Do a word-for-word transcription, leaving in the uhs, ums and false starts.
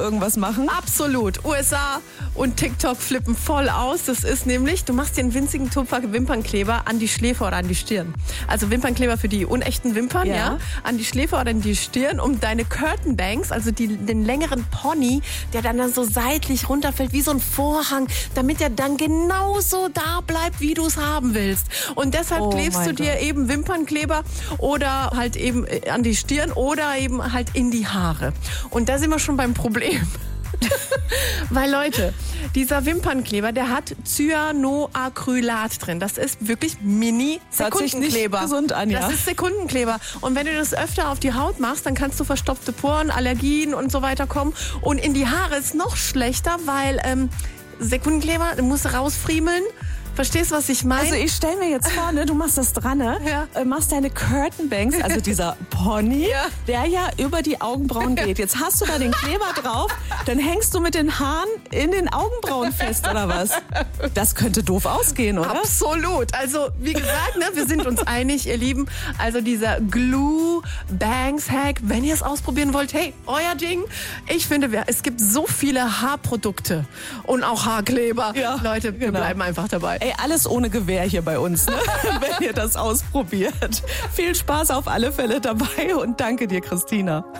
irgendwas machen? Absolut. U S A und TikTok flippen voll aus. Das ist nämlich, du machst dir einen winzigen Tupfer Wimpernkleber an die Schläfe oder an die Stirn. Also Wimpernkleber für die unechten Wimpern, ja. ja, an die Schläfe oder an die Stirn, um deine Curtain Bangs, also die, den längeren Pony, der dann, dann so seitlich runterfällt wie so ein Vorhang, damit er dann genauso da bleibt, wie du es haben willst. Und deshalb Oh klebst du mein dir Gott. eben Wimpernkleber oder halt eben an die Stirn oder eben halt in die Haare. Und da sind wir schon beim Problem. Weil Leute, dieser Wimpernkleber, der hat Cyanoacrylat drin. Das ist wirklich Mini-Sekundenkleber. Hört sich nicht gesund an, ja. Das ist Sekundenkleber. Und wenn du das öfter auf die Haut machst, dann kannst du verstopfte Poren, Allergien und so weiter kommen. Und in die Haare ist noch schlechter, weil ähm, Sekundenkleber, du musst rausfriemeln. Verstehst du, was ich meine? Also ich stell mir jetzt vor, ne, du machst das dran, ne? Ja. Äh, machst deine Curtain Bangs, also dieser Pony, Ja. der ja über die Augenbrauen geht. Jetzt hast du da den Kleber drauf, dann hängst du mit den Haaren in den Augenbrauen fest, oder was? Das könnte doof ausgehen, oder? Absolut. Also, wie gesagt, ne, wir sind uns einig, ihr Lieben. Also dieser Glue Bangs Hack, wenn ihr es ausprobieren wollt, hey, euer Ding. Ich finde, wir, es gibt so viele Haarprodukte und auch Haarkleber. Ja, Leute, wir genau. bleiben einfach dabei. Ey, alles ohne Gewehr hier bei uns, ne? Wenn ihr das ausprobiert. Viel Spaß auf alle Fälle dabei und danke dir, Christina.